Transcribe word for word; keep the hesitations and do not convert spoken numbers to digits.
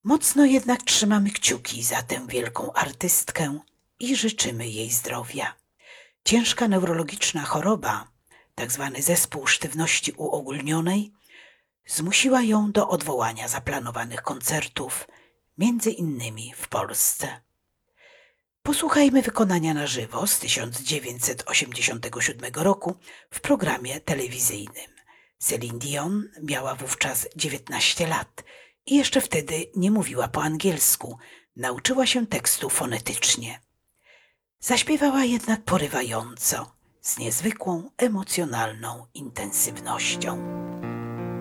Mocno jednak trzymamy kciuki za tę wielką artystkę i życzymy jej zdrowia. Ciężka neurologiczna choroba, tzw. zespół sztywności uogólnionej, zmusiła ją do odwołania zaplanowanych koncertów, między innymi w Polsce. Posłuchajmy wykonania na żywo z tysiąc dziewięćset osiemdziesiątego siódmego roku w programie telewizyjnym. Celine Dion miała wówczas dziewiętnaście lat i jeszcze wtedy nie mówiła po angielsku, nauczyła się tekstu fonetycznie. Zaśpiewała jednak porywająco, z niezwykłą emocjonalną intensywnością.